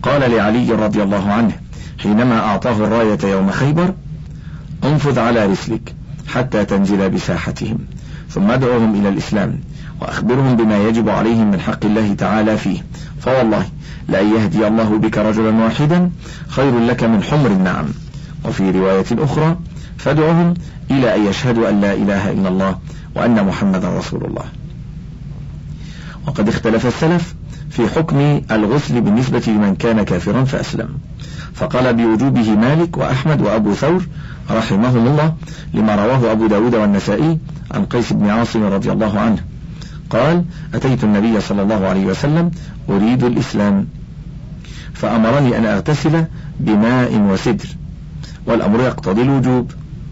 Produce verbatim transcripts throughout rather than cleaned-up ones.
قال لعلي رضي الله عنه حينما أعطاه الراية يوم خيبر: انفذ على رسلك حتى تنزل بساحتهم، ثم ادعوهم إلى الإسلام وأخبرهم بما يجب عليهم من حق الله تعالى فيه، فوالله لأن يهدي الله بك رجلا واحدا خير لك من حمر النعم. وفي رواية أخرى: فادعوهم إلى أن يشهدوا أن لا إله إلا الله وأن محمدا رسول الله. وقد اختلف السلف في حكم الغسل بالنسبة لمن كان كافرا فأسلم، فقال بوجوبه مالك وأحمد وأبو ثور رحمهم الله، لما رواه أبو داود والنسائي عن قيس بن عاصم رضي الله عنه قال: أتيت النبي صلى الله عليه وسلم أريد الإسلام فأمرني أن أغتسل بماء وسدر، والأمر يقتضي الوجوب.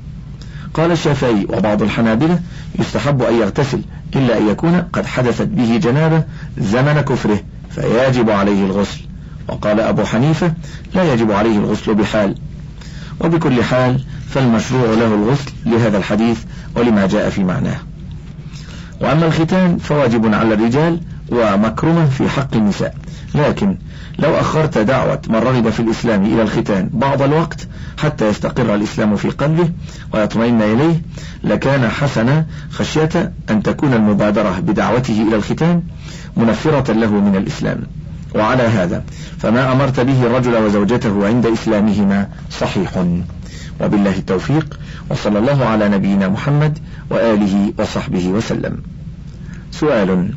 قال الشافعي وبعض الحنابلة: يستحب أن يغتسل إلا أن يكون قد حدثت به جنابة زمن كفره فيجب عليه الغسل. وقال أبو حنيفة: لا يجب عليه الغسل بحال. وبكل حال فالمشروع له الغسل لهذا الحديث ولما جاء في معناه. وأما الختان فواجب على الرجال ومكرمة في حق النساء، لكن لو أخرت دعوة من رغب في الإسلام إلى الختان بعض الوقت حتى يستقر الإسلام في قلبه ويطمئن إليه لكان حسنا، خشية أن تكون المبادرة بدعوته إلى الختان منفرة له من الإسلام. وعلى هذا فما أمرت به الرجل وزوجته عند إسلامهما صحيح. وبالله التوفيق، وصلى الله على نبينا محمد وآله وصحبه وسلم. سؤال: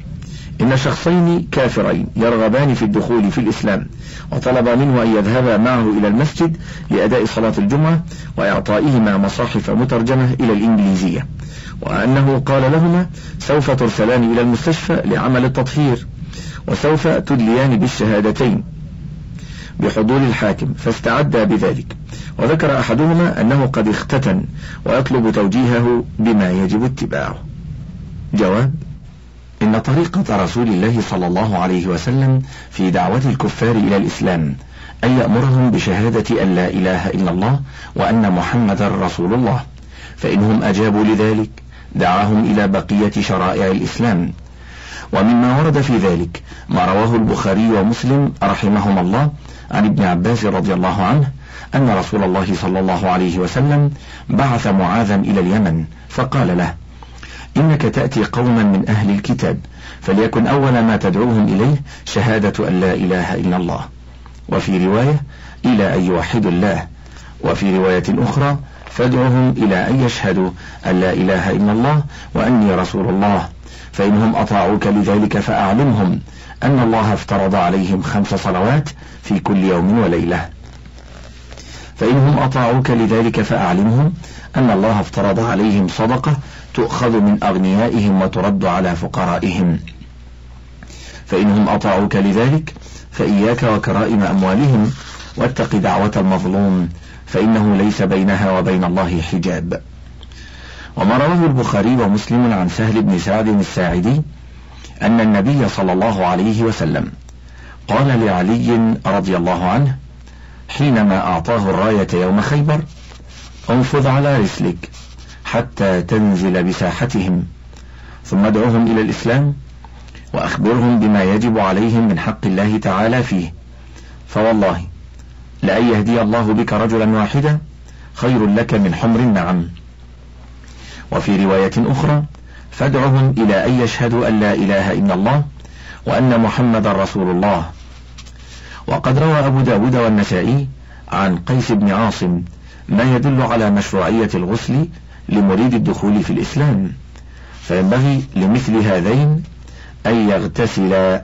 إن شخصين كافرين يرغبان في الدخول في الإسلام وطلب منه أن يذهبا معه إلى المسجد لأداء صلاة الجمعة وإعطائهما مصاحف مترجمة إلى الإنجليزية، وأنه قال لهما: سوف ترسلان إلى المستشفى لعمل التطهير، وسوف تدليان بالشهادتين بحضور الحاكم، فاستعدا بذلك. وذكر أحدهما أنه قد اختتن ويطلب توجيهه بما يجب اتباعه. جواب: إن طريقة رسول الله صلى الله عليه وسلم في دعوة الكفار إلى الإسلام أن يأمرهم بشهادة أن لا إله إلا الله وأن محمد رسول الله، فإنهم أجابوا لذلك دعاهم إلى بقية شرائع الإسلام. ومما ورد في ذلك ما رواه البخاري ومسلم رحمهما الله عن ابن عباس رضي الله عنه أن رسول الله صلى الله عليه وسلم بعث معاذا إلى اليمن فقال له: إنك تأتي قوما من أهل الكتاب، فليكن أول ما تدعوهم إليه شهادة أن لا إله إلا الله، وفي رواية إلى أن يوحدوا الله، وفي رواية أخرى فادعوهم إلى أن يشهدوا أن لا إله إلا الله وأني رسول الله، فإنهم أطاعوك لذلك فأعلمهم أن الله افترض عليهم خمس صلوات في كل يوم وليلة. فإنهم أطاعوك لذلك فأعلمهم أن الله افترض عليهم صدقة تؤخذ من أغنيائهم وترد على فقرائهم. فإنهم أطاعوك لذلك فإياك وكرائم أموالهم، واتق دعوة المظلوم فإنه ليس بينها وبين الله حجاب. وما رواه البخاري ومسلم عن سهل بن سعد الساعدي أن النبي صلى الله عليه وسلم قال لعلي رضي الله عنه حينما أعطاه الراية يوم خيبر: انفذ على رسلك حتى تنزل بساحتهم، ثم ادعوهم إلى الإسلام وأخبرهم بما يجب عليهم من حق الله تعالى فيه، فوالله لأن يهدي الله بك رجلا واحدا خير لك من حمر النعم. وفي رواية أخرى: فادعهم إلى أن يشهدوا أن لا إله إلا الله وأن محمد رسول الله. وقد روى أبو داود والنسائي عن قيس بن عاصم ما يدل على مشروعية الغسل لمريد الدخول في الإسلام، فينبغي لمثل هذين أن يغتسلا،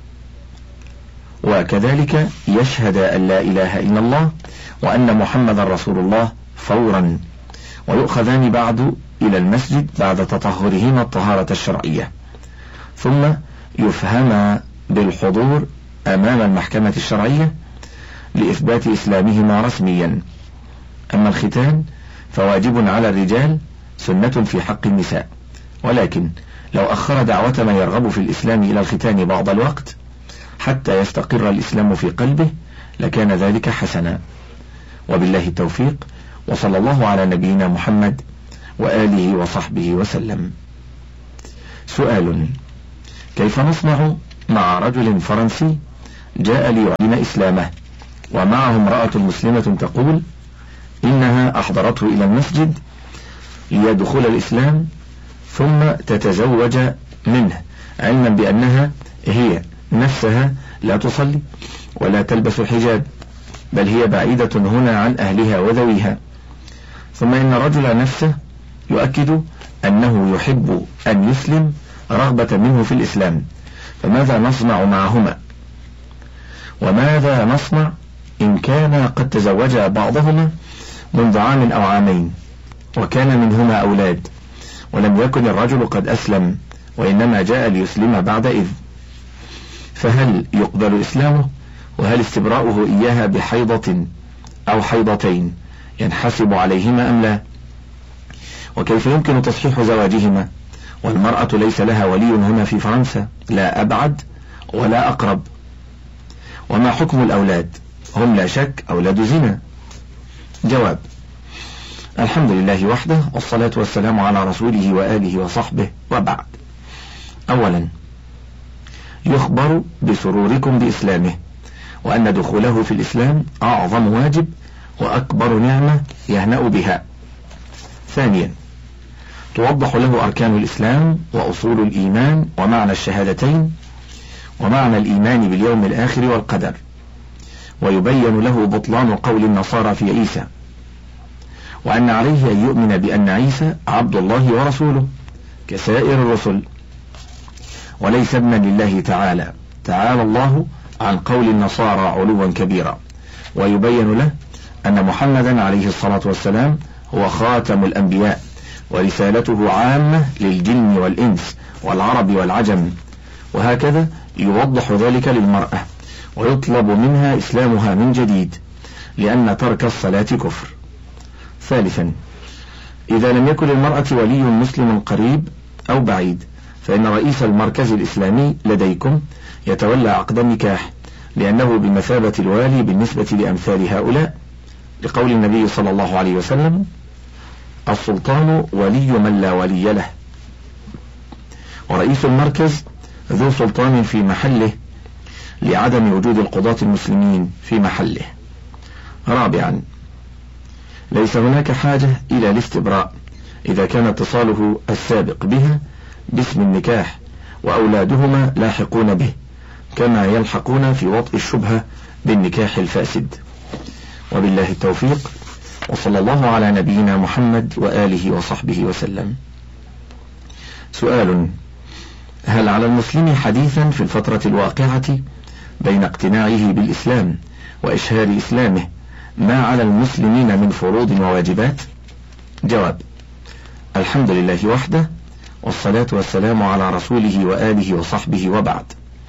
وكذلك يشهد أن لا إله إلا الله وأن محمد رسول الله فورا، ويؤخذان بعد إلى المسجد بعد تطهرهما الطهارة الشرعية، ثم يفهما بالحضور أمام المحكمة الشرعية لإثبات إسلامهما رسميا. أما الختان فواجب على الرجال سنة في حق النساء، ولكن لو أخر دعوة من يرغب في الإسلام إلى الختان بعض الوقت حتى يستقر الإسلام في قلبه لكان ذلك حسنا. وبالله التوفيق، وصلى الله على نبينا محمد وآله وصحبه وسلم. سؤال: كيف نصنع مع رجل فرنسي جاء ليعلن إسلامه، ومعه امرأة مسلمة تقول إنها أحضرته إلى المسجد ليدخل الإسلام ثم تتزوج منه، علما بأنها هي نفسها لا تصلي ولا تلبس الحجاب، بل هي بعيدة هنا عن أهلها وذويها. ثم إن الرجل نفسه يؤكد أنه يحب أن يسلم رغبة منه في الإسلام، فماذا نصنع معهما؟ وماذا نصنع إن كان قد تزوج بعضهما منذ عام أو عامين وكان منهما أولاد، ولم يكن الرجل قد أسلم وإنما جاء ليسلم بعد إذ، فهل يقبل إسلامه؟ وهل استبراؤه إياها بحيضة أو حيضتين ينحسب عليهما أم لا؟ وكيف يمكن تصحيح زواجهما والمرأة ليس لها ولي هنا في فرنسا، لا أبعد ولا أقرب؟ وما حكم الأولاد؟ هم لا شك أولاد زنا. جواب: الحمد لله وحده، والصلاة والسلام على رسوله وآله وصحبه، وبعد. أولا، يخبر بسروركم بإسلامه، وأن دخوله في الإسلام أعظم واجب وأكبر نعمة يهنأ بها. ثانيا، توضح له أركان الإسلام وأصول الإيمان ومعنى الشهادتين ومعنى الإيمان باليوم الآخر والقدر، ويبين له بطلان قول النصارى في عيسى، وأن عليه أن يؤمن بأن عيسى عبد الله ورسوله كسائر الرسل وليس ابنا لله تعالى، تعالى الله عن قول النصارى علوا كبيرا. ويبين له أن محمدا عليه الصلاة والسلام هو خاتم الأنبياء، ورسالته عامة للجن والإنس والعرب والعجم، وهكذا يوضح ذلك للمرأة، ويطلب منها إسلامها من جديد، لأن ترك الصلاة كفر. ثالثا، إذا لم يكن للمرأة ولي مسلم قريب أو بعيد، فإن رئيس المركز الإسلامي لديكم يتولى عقد النكاح، لأنه بمثابة الوالي بالنسبة لأمثال هؤلاء، لقول النبي صلى الله عليه وسلم: السلطان ولي من لا ولي له. ورئيس المركز ذو سلطان في محله، لعدم وجود القضاة المسلمين في محله. رابعا، ليس هناك حاجة إلى الاستبراء إذا كان اتصاله السابق بها باسم النكاح، وأولادهما لاحقون به، كما يلحقون في وطء الشبهة بالنكاح الفاسد. وبالله التوفيق، وصلى الله على نبينا محمد وآله وصحبه وسلم. سؤال: هل على المسلم حديثا في الفترة الواقعة بين اقتناعه بالإسلام وإشهار إسلامه ما على المسلمين من فروض وواجبات؟ جواب: الحمد لله وحده، والصلاة والسلام على رسوله وآله وصحبه، وبعد.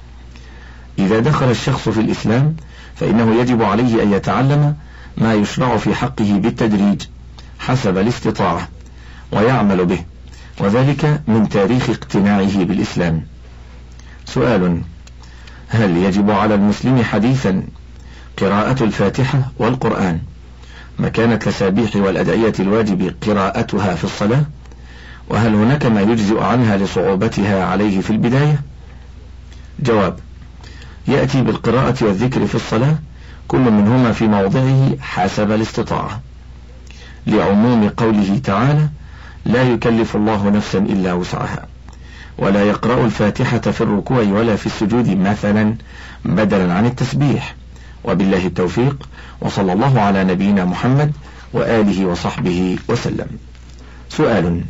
إذا دخل الشخص في الإسلام فإنه يجب عليه أن يتعلم ما يشرع في حقه بالتدريج حسب الاستطاعة ويعمل به، وذلك من تاريخ اقتناعه بالإسلام. سؤال: هل يجب على المسلم حديثا قراءة الفاتحة والقرآن مكان التسابيح والأدعية الواجب قراءتها في الصلاة؟ وهل هناك ما يجزئ عنها لصعوبتها عليه في البداية؟ جواب: يأتي بالقراءة والذكر في الصلاة كل منهما في موضعه حسب الاستطاعة، لعموم قوله تعالى: لا يكلف الله نفسا إلا وسعها. ولا يقرأ الفاتحة في الركوع ولا في السجود مثلا بدلا عن التسبيح. وبالله التوفيق، وصلى الله على نبينا محمد وآله وصحبه وسلم. سؤال: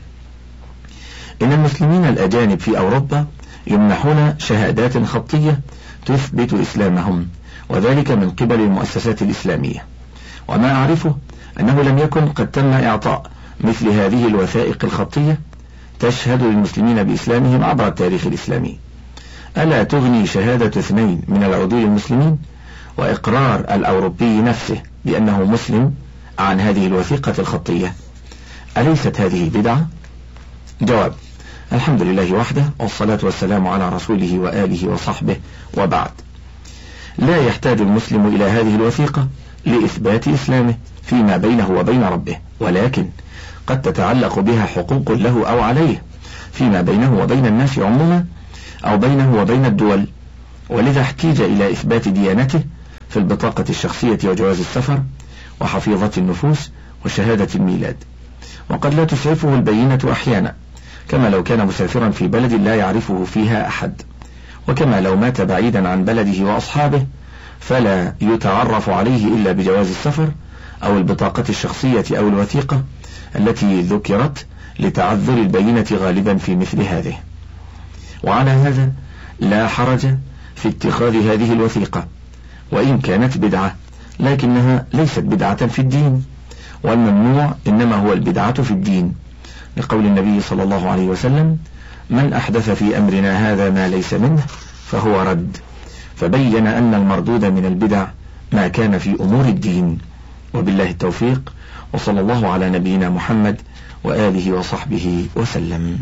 إن المسلمين الأجانب في أوروبا يمنحون شهادات خطية تثبت إسلامهم، وذلك من قبل المؤسسات الإسلامية، وما أعرفه أنه لم يكن قد تم إعطاء مثل هذه الوثائق الخطية تشهد للمسلمين بإسلامهم عبر التاريخ الإسلامي. ألا تغني شهادة اثنين من العدول المسلمين وإقرار الأوروبي نفسه بأنه مسلم عن هذه الوثيقة الخطية؟ أليست هذه بدعة؟ جواب: الحمد لله وحده، والصلاة والسلام على رسوله وآله وصحبه، وبعد. لا يحتاج المسلم إلى هذه الوثيقة لإثبات إسلامه فيما بينه وبين ربه، ولكن قد تتعلق بها حقوق له أو عليه فيما بينه وبين الناس عموما، أو بينه وبين الدول، ولذا احتيج إلى إثبات ديانته في البطاقة الشخصية وجواز السفر وحفيظة النفوس وشهادة الميلاد، وقد لا تسعفه البينة أحيانا، كما لو كان مسافرا في بلد لا يعرفه فيها أحد، وكما لو مات بعيدا عن بلده وأصحابه فلا يتعرف عليه إلا بجواز السفر أو البطاقة الشخصية أو الوثيقة التي ذكرت لتعذر البينة غالبا في مثل هذه. وعلى هذا لا حرج في اتخاذ هذه الوثيقة، وإن كانت بدعة لكنها ليست بدعة في الدين، والممنوع إنما هو البدعة في الدين، لقول النبي صلى الله عليه وسلم: من أحدث في أمرنا هذا ما ليس منه فهو رد. فبين أن المردود من البدع ما كان في أمور الدين. وبالله التوفيق، وصلى الله على نبينا محمد وآله وصحبه وسلم.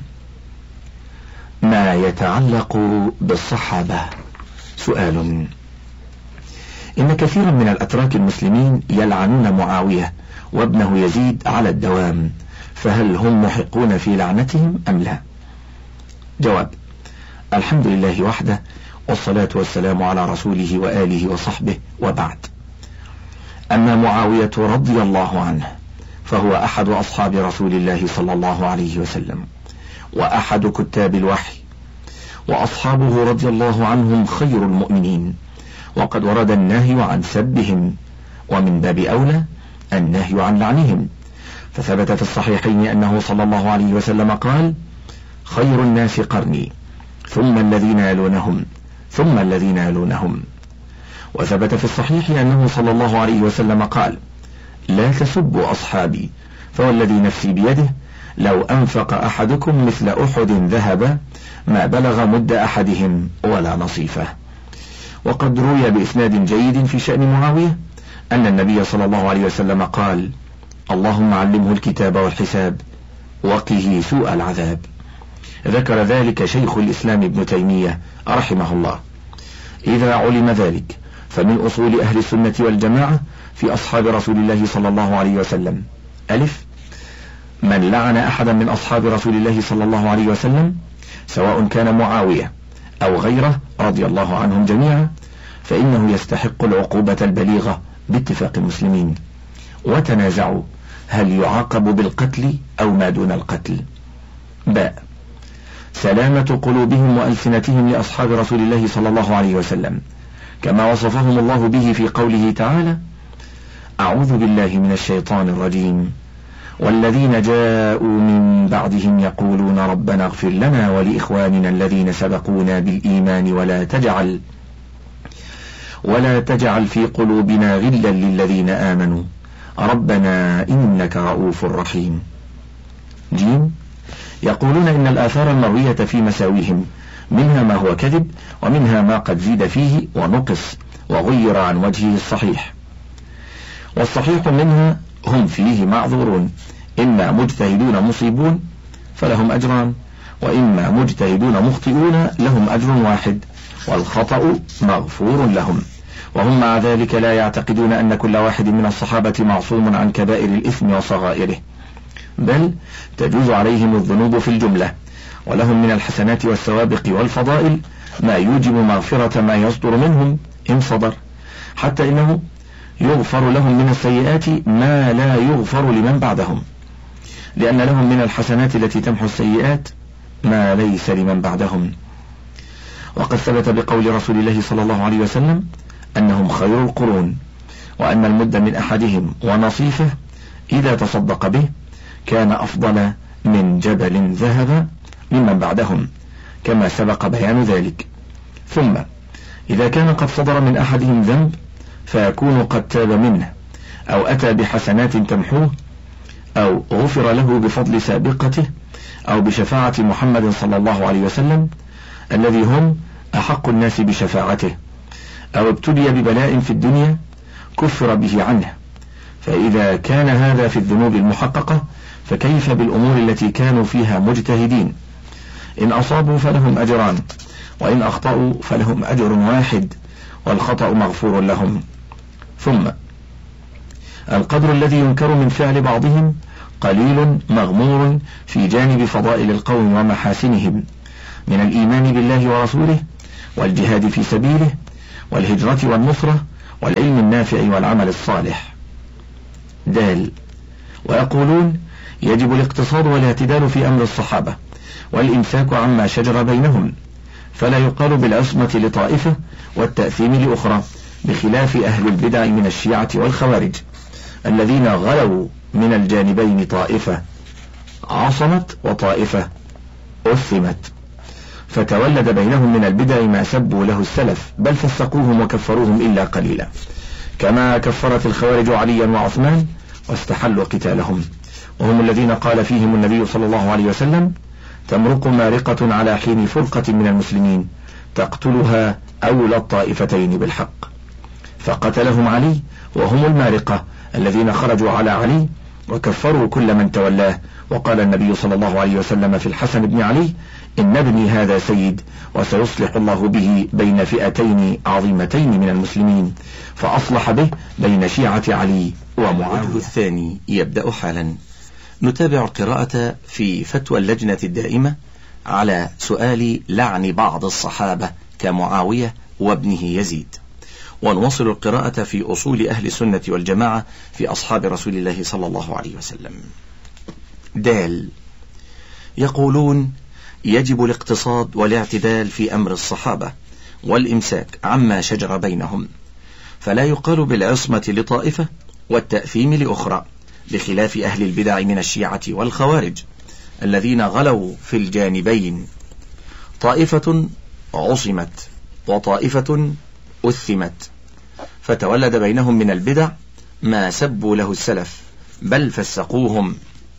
ما يتعلق بالصحابة. سؤال: إن كثيرا من الأتراك المسلمين يلعنون معاوية وابنه يزيد على الدوام، فهل هم محقون في لعنتهم أم لا؟ جواب: الحمد لله وحده، والصلاة والسلام على رسوله وآله وصحبه، وبعد. أما معاوية رضي الله عنه فهو أحد أصحاب رسول الله صلى الله عليه وسلم، وأحد كتاب الوحي، وأصحابه رضي الله عنهم خير المؤمنين، وقد ورد النهي عن سبهم، ومن باب أولى النهي عن لعنهم، فثبت في الصحيحين أنه صلى الله عليه وسلم قال: خير الناس قرني، ثم الذين يلونهم، ثم الذين يلونهم. وثبت في الصحيح أنه صلى الله عليه وسلم قال: لا تسبوا أصحابي، فوالذي نفسي بيده لو أنفق أحدكم مثل أحد ذهبا ما بلغ مد أحدهم ولا نصيفه. وقد روي بإسناد جيد في شأن معاوية أن النبي صلى الله عليه وسلم قال: اللهم علمه الكتاب والحساب، وقه سوء العذاب. ذكر ذلك شيخ الإسلام ابن تيمية رحمه الله. إذا علم ذلك فمن أصول أهل السنة والجماعة في أصحاب رسول الله صلى الله عليه وسلم: ألف، من لعن أحدا من أصحاب رسول الله صلى الله عليه وسلم سواء كان معاوية أو غيره رضي الله عنهم جميعا فإنه يستحق العقوبة البليغة باتفاق المسلمين، وتنازعوا هل يعاقب بالقتل أو ما دون القتل. باء، سلامة قلوبهم وألسنتهم لأصحاب رسول الله صلى الله عليه وسلم، كما وصفهم الله به في قوله تعالى: أعوذ بالله من الشيطان الرجيم، والذين جاءوا من بعدهم يقولون ربنا اغفر لنا ولإخواننا الذين سبقونا بالإيمان ولا تجعل ولا تجعل في قلوبنا غلا للذين آمنوا ربنا إنك رؤوف رحيم. جيم، يقولون إن الآثار المروية في مساويهم منها ما هو كذب، ومنها ما قد زيد فيه ونقص وغير عن وجهه الصحيح، والصحيح منها هم فيه معذورون، إما مجتهدون مصيبون فلهم أجران، وإما مجتهدون مخطئون لهم أجر واحد، والخطأ مغفور لهم. وهم مع ذلك لا يعتقدون أن كل واحد من الصحابة معصوم عن كبائر الإثم وصغائره، بل تجوز عليهم الذنوب في الجملة، ولهم من الحسنات والسوابق والفضائل ما يوجب مغفرة ما يصدر منهم إن صدر، حتى إنه يغفر لهم من السيئات ما لا يغفر لمن بعدهم، لأن لهم من الحسنات التي تمحو السيئات ما ليس لمن بعدهم. وقد ثبت بقول رسول الله صلى الله عليه وسلم أنهم خير القرون، وأن المد من أحدهم ونصيفه إذا تصدق به كان أفضل من جبل ذهب ممن بعدهم، كما سبق بيان ذلك. ثم إذا كان قد صدر من أحدهم ذنب فيكون قد تاب منه، أو أتى بحسنات تمحوه، أو غفر له بفضل سابقته، أو بشفاعة محمد صلى الله عليه وسلم الذي هم أحق الناس بشفاعته، أو ابتلي ببلاء في الدنيا كفر به عنه. فإذا كان هذا في الذنوب المحققة فكيف بالأمور التي كانوا فيها مجتهدين؟ إن أصابوا فلهم أجران، وإن أخطأوا فلهم أجر واحد، والخطأ مغفور لهم. ثم القدر الذي ينكر من فعل بعضهم قليل مغمور في جانب فضائل القوم ومحاسنهم من الإيمان بالله ورسوله والجهاد في سبيله والهجرة والنصرة والعلم النافع والعمل الصالح. دال. ويقولون يجب الاقتصاد والاعتدال في أمر الصحابة والإمساك عما شجر بينهم، فلا يقال بالعصمة لطائفة والتأثيم لأخرى، بخلاف أهل البدع من الشيعة والخوارج الذين غلوا من الجانبين، طائفة عصمت وطائفة أثمت، فتولد بينهم من البدع ما سبوا له السلف، بل فسقوهم وكفروهم إلا قليلا، كما كفرت الخوارج عليا وعثمان واستحلوا قتالهم، وهم الذين قال فيهم النبي صلى الله عليه وسلم: تمرق مارقة على حين فرقة من المسلمين تقتلها أولى الطائفتين بالحق، فقتلهم علي وهم المارقة الذين خرجوا على علي وكفروا كل من تولاه. وقال النبي صلى الله عليه وسلم في الحسن بن علي: إن ابني هذا سيد وسيصلح الله به بين فئتين عظيمتين من المسلمين، فأصلح به بين شيعة علي ومعاوية. الثاني يبدأ حالا. نتابع القراءة في فتوى اللجنة الدائمة على سؤال لعن بعض الصحابة كمعاوية وابنه يزيد، ونواصل القراءة في أصول أهل السنة والجماعة في أصحاب رسول الله صلى الله عليه وسلم. دال. يقولون يجب الاقتصاد والاعتدال في أمر الصحابة والإمساك عما شجر بينهم، فلا يقال بالعصمة لطائفة والتأثيم لأخرى، بخلاف أهل البدع من الشيعة والخوارج الذين غلوا في الجانبين، طائفة عصمت وطائفة أثمت، فتولد بينهم من البدع ما سبوا له السلف، بل فسقوهم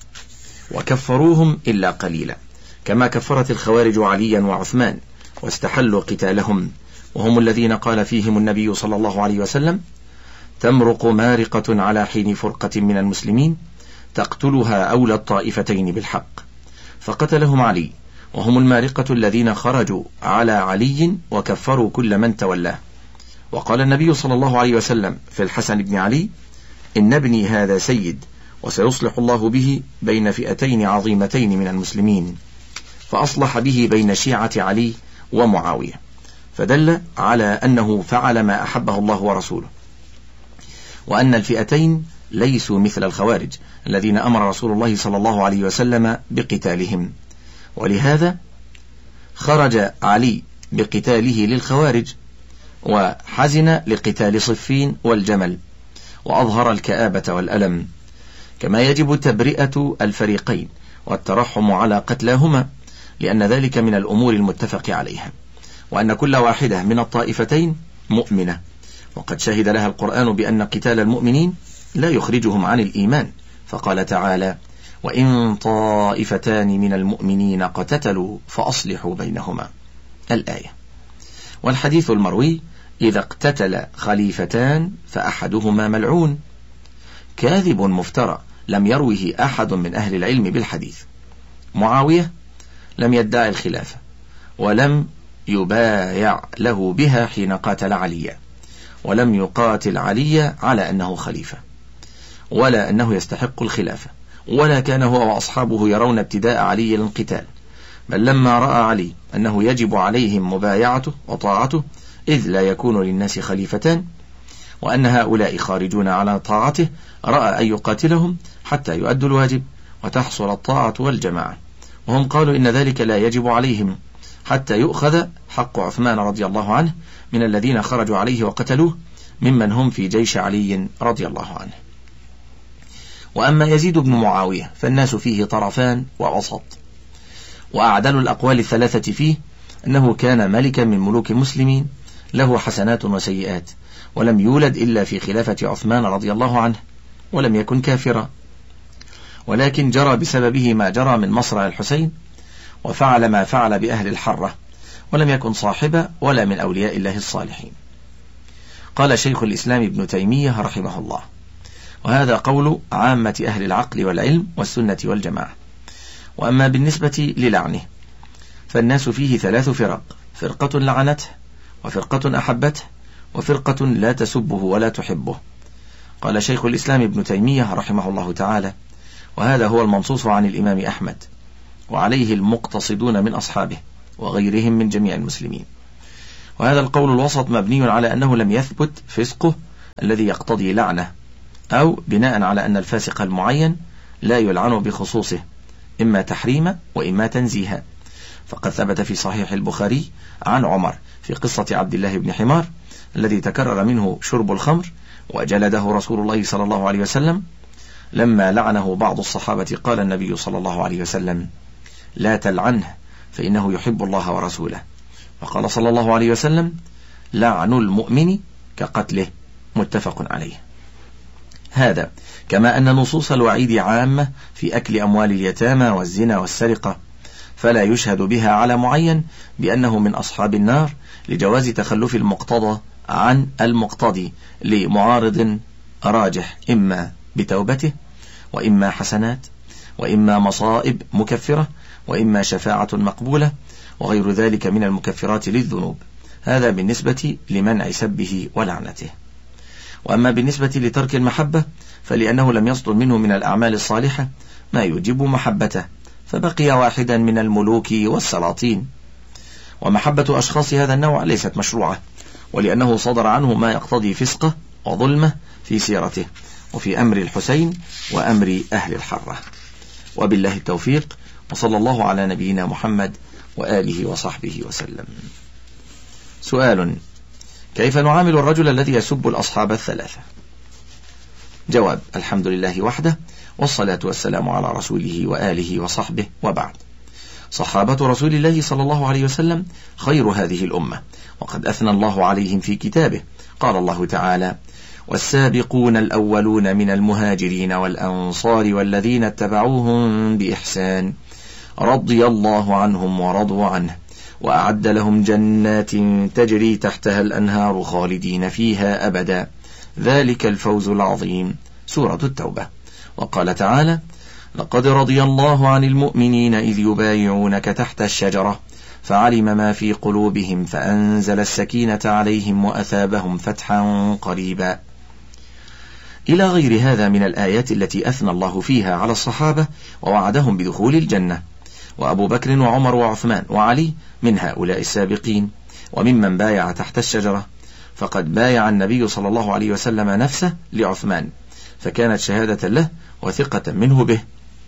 وكفروهم إلا قليلا، كما كفرت الخوارج عليا وعثمان واستحلوا قتالهم، وهم الذين قال فيهم النبي صلى الله عليه وسلم: تمرق مارقة على حين فرقة من المسلمين تقتلها أولى الطائفتين بالحق، فقتلهم علي وهم المارقة الذين خرجوا على علي وكفروا كل من تولاه. وقال النبي صلى الله عليه وسلم في الحسن بن علي: إن ابني هذا سيد وسيصلح الله به بين فئتين عظيمتين من المسلمين، فأصلح به بين شيعة علي ومعاوية، فدل على أنه فعل ما أحبه الله ورسوله، وأن الفئتين ليسوا مثل الخوارج الذين أمر رسول الله صلى الله عليه وسلم بقتالهم، ولهذا خرج علي بقتاله للخوارج وحزن لقتال صفين والجمل، وأظهر الكآبة والألم، كما يجب تبرئة الفريقين والترحم على قتلاهما، لأن ذلك من الأمور المتفق عليها، وأن كل واحدة من الطائفتين مؤمنة، وقد شهد لها القرآن بأن قتال المؤمنين لا يخرجهم عن الإيمان، فقال تعالى: وإن طائفتان من المؤمنين اقتتلوا فأصلحوا بينهما، الآية. والحديث المروي: إذا اقتتل خليفتان فأحدهما ملعون، كاذب مفترى لم يروه أحد من أهل العلم بالحديث. معاوية لم يدعي الخلافة ولم يبايع له بها حين قاتل عليا، ولم يقاتل علي على أنه خليفة ولا أنه يستحق الخلافة، ولا كان هو وأصحابه يرون ابتداء علي للقتال، بل لما رأى علي أنه يجب عليهم مبايعته وطاعته إذ لا يكون للناس خليفتان، وأن هؤلاء خارجون على طاعته، رأى أن يقاتلهم حتى يؤدوا الواجب وتحصل الطاعة والجماعة، وهم قالوا إن ذلك لا يجب عليهم حتى يؤخذ حق عثمان رضي الله عنه من الذين خرجوا عليه وقتلوه ممن هم في جيش علي رضي الله عنه. وأما يزيد بن معاوية فالناس فيه طرفان ووسط، وأعدل الأقوال الثلاثة فيه أنه كان ملكا من ملوك المسلمين له حسنات وسيئات، ولم يولد إلا في خلافة عثمان رضي الله عنه، ولم يكن كافرا، ولكن جرى بسببه ما جرى من مصرع الحسين، وفعل ما فعل بأهل الحرة، ولم يكن صاحبا ولا من أولياء الله الصالحين. قال شيخ الإسلام ابن تيمية رحمه الله: وهذا قول عامة أهل العقل والعلم والسنة والجماعة. وأما بالنسبة للعنه فالناس فيه ثلاث فرق: فرقة لعنته، وفرقة أحبته، وفرقة لا تسبه ولا تحبه. قال شيخ الإسلام ابن تيمية رحمه الله تعالى: وهذا هو المنصوص عن الإمام أحمد، وعليه المقتصدون من أصحابه وغيرهم من جميع المسلمين. وهذا القول الوسط مبني على أنه لم يثبت فسقه الذي يقتضي لعنة، أو بناء على أن الفاسق المعين لا يلعن بخصوصه، إما تحريما وإما تنزيها. فقد ثبت في صحيح البخاري عن عمر في قصة عبد الله بن حمار الذي تكرر منه شرب الخمر وجلده رسول الله صلى الله عليه وسلم. لما لعنه بعض الصحابة قال النبي صلى الله عليه وسلم: لا تلعنه فإنه يحب الله ورسوله. وقال صلى الله عليه وسلم: لعن المؤمن كقتله، متفق عليه. هذا كما أن نصوص الوعيد عامة في أكل أموال اليتامى والزنا والسرقة، فلا يشهد بها على معين بأنه من أصحاب النار لجواز تخلف المقتضى عن المقتضي لمعارض راجح، إما بتوبته وإما حسنات وإما مصائب مكفرة وإما شفاعة مقبولة وغير ذلك من المكفرات للذنوب. هذا بالنسبة لمنع سبه ولعنته. وأما بالنسبة لترك المحبة فلأنه لم يصدر منه من الأعمال الصالحة ما يوجب محبته، فبقي واحدا من الملوك والسلاطين. ومحبة أشخاص هذا النوع ليست مشروعة، ولأنه صدر عنه ما يقتضي فسقه وظلمه في سيرته وفي أمر الحسين وأمر أهل الحرة. وبالله التوفيق، وصلى الله على نبينا محمد وآله وصحبه وسلم. سؤال: كيف نعامل الرجل الذي يسب الأصحاب الثلاثة؟ جواب: الحمد لله وحده، والصلاة والسلام على رسوله وآله وصحبه، وبعد. صحابة رسول الله صلى الله عليه وسلم خير هذه الأمة، وقد أثنى الله عليهم في كتابه. قال الله تعالى: والسابقون الأولون من المهاجرين والأنصار والذين اتبعوهم بإحسان رضي الله عنهم ورضوا عنه وأعد لهم جنات تجري تحتها الأنهار خالدين فيها أبدا ذلك الفوز العظيم. سورة التوبة. وقال تعالى: لقد رضي الله عن المؤمنين إذ يبايعونك تحت الشجرة فعلم ما في قلوبهم فأنزل السكينة عليهم وأثابهم فتحا قريبا، إلى غير هذا من الآيات التي أثنى الله فيها على الصحابة ووعدهم بدخول الجنة. وأبو بكر وعمر وعثمان وعلي من هؤلاء السابقين وممن بايع تحت الشجرة، فقد بايع النبي صلى الله عليه وسلم نفسه لعثمان، فكانت شهادة له وثقة منه به،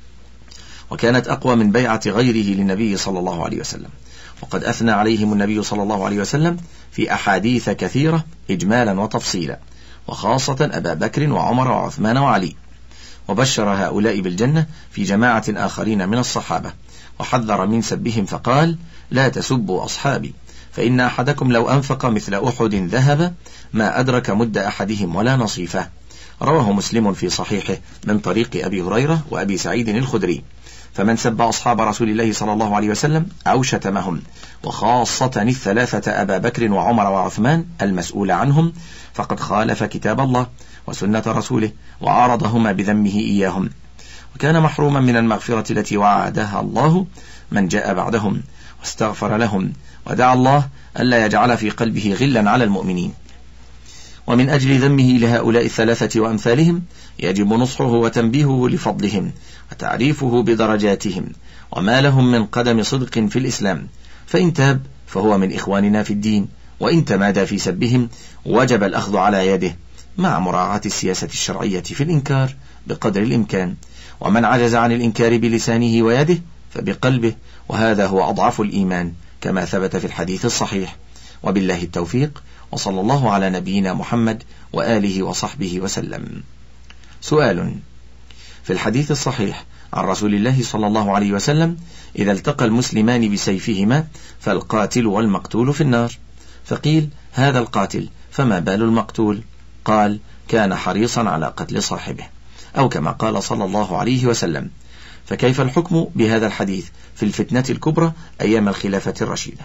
وكانت أقوى من بيعة غيره للنبي صلى الله عليه وسلم. وقد أثنى عليهم النبي صلى الله عليه وسلم في أحاديث كثيرة إجمالا وتفصيلا، وخاصة أبا بكر وعمر وعثمان وعلي، وبشر هؤلاء بالجنة في جماعة آخرين من الصحابة، وحذر من سبهم فقال: لا تسبوا أصحابي فإن أحدكم لو أنفق مثل أحد ذهب ما أدرك مد أحدهم ولا نصيفه. رواه مسلم في صحيحه من طريق أبي هريرة وأبي سعيد الخدري. فمن سب أصحاب رسول الله صلى الله عليه وسلم أو شتمهم، وخاصة الثلاثة أبا بكر وعمر وعثمان المسؤول عنهم، فقد خالف كتاب الله وسنة رسوله وعارضهما بذمه إياهم، وكان محروما من المغفرة التي وعدها الله من جاء بعدهم واستغفر لهم ودعا الله ألا يجعل في قلبه غلا على المؤمنين. ومن أجل ذمه لهؤلاء الثلاثة وأمثالهم يجب نصحه وتنبيهه لفضلهم وتعريفه بدرجاتهم وما لهم من قدم صدق في الإسلام، فإن تاب فهو من إخواننا في الدين، وإن تمادى في سبهم وجب الأخذ على يده مع مراعاة السياسة الشرعية في الإنكار بقدر الإمكان، ومن عجز عن الإنكار بلسانه ويده فبقلبه، وهذا هو أضعف الإيمان كما ثبت في الحديث الصحيح. وبالله التوفيق، وصلى الله على نبينا محمد وآله وصحبه وسلم. سؤال: في الحديث الصحيح عن رسول الله صلى الله عليه وسلم: إذا التقى المسلمان بسيفهما فالقاتل والمقتول في النار، فقيل: هذا القاتل فما بال المقتول؟ قال: كان حريصا على قتل صاحبه، أو كما قال صلى الله عليه وسلم. فكيف الحكم بهذا الحديث في الفتنة الكبرى أيام الخلافة الرشيدة؟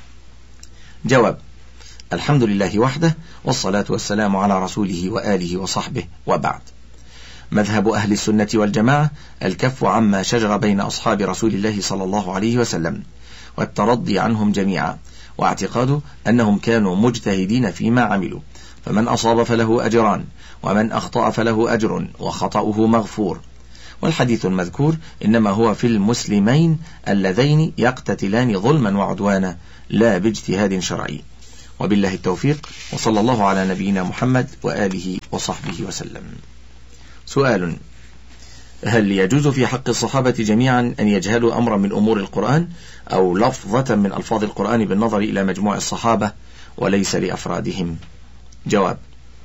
جواب: الحمد لله وحده، والصلاة والسلام على رسوله وآله وصحبه، وبعد. مذهب أهل السنة والجماعة الكف عما شجر بين أصحاب رسول الله صلى الله عليه وسلم والترضي عنهم جميعا، واعتقاد أنهم كانوا مجتهدين فيما عملوا، فمن أصاب فله أجران ومن أخطأ فله أجر وخطأه مغفور. والحديث المذكور إنما هو في المسلمين اللذين يقتتلان ظلما وعدوانا لا باجتهاد شرعي. وبالله التوفيق، وصلى الله على نبينا محمد وآله وصحبه وسلم. سؤال: هل يجوز في حق الصحابة جميعا أن يجهلوا أمرا من أمور القرآن أو لفظة من ألفاظ القرآن بالنظر إلى مجموع الصحابة وليس لأفرادهم؟ جواب: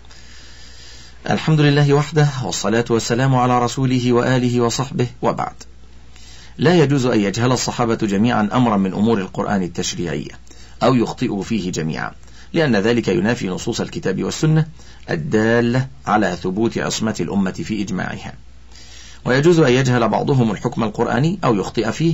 الحمد لله وحده، والصلاة والسلام على رسوله وآله وصحبه، وبعد. لا يجوز أن يجهل الصحابة جميعا أمرا من أمور القرآن التشريعية أو يخطئوا فيه جميعا، لأن ذلك ينافي نصوص الكتاب والسنة الدالة على ثبوت عصمة الأمة في إجماعها. ويجوز أن يجهل بعضهم الحكم القرآني أو يخطئ فيه